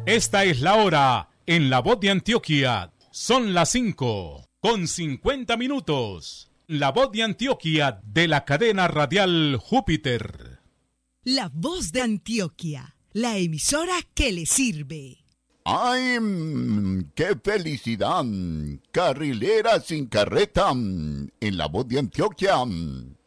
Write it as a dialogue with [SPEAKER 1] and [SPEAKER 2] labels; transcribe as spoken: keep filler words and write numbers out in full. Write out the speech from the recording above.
[SPEAKER 1] Esta es la hora en La Voz de Antioquia. Son las cinco con cincuenta minutos. La Voz de Antioquia de la cadena radial Júpiter.
[SPEAKER 2] La Voz de Antioquia, la emisora que le sirve.
[SPEAKER 3] ¡Ay, qué felicidad! Carrilera sin carreta en La Voz de Antioquia.